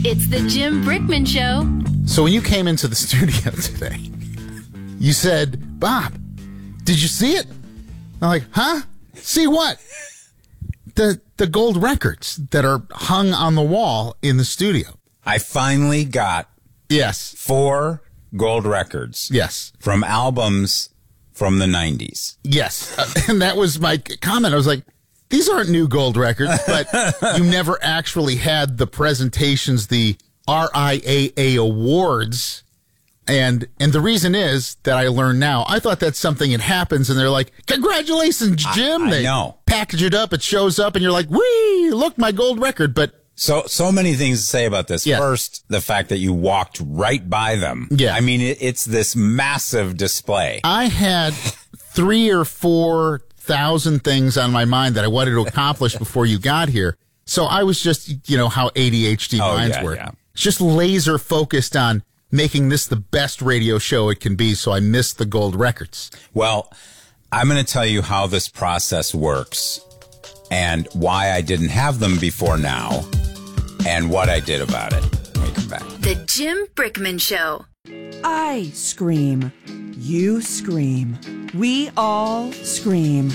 It's the Jim Brickman Show. So when you came into the studio today, you said, Bob, did you see it? I'm like, huh? See what? The gold records that are hung on the wall in the studio. I finally got Yes. 4 gold records. Yes. From albums from the 90s. Yes. And that was my comment. I was like, these aren't new gold records, but you never actually had the presentations, the RIAA awards. And the reason is that I learned now. I thought that's something that happens, and they're like, congratulations, Jim. I know. Package it up, it shows up, and you're like, whee, look, my gold record. But So many things to say about this. Yeah. First, the fact that you walked right by them. Yeah. I mean, it's this massive display. I had 3,000 or 4,000 things on my mind that I wanted to accomplish before you got here. So I was just, how ADHD minds work. Yeah. Just laser focused on making this the best radio show it can be. So I missed the gold records. Well, I'm going to tell you how this process works and why I didn't have them before now and what I did about it when we come back. The Jim Brickman Show. I scream. You scream. We all scream.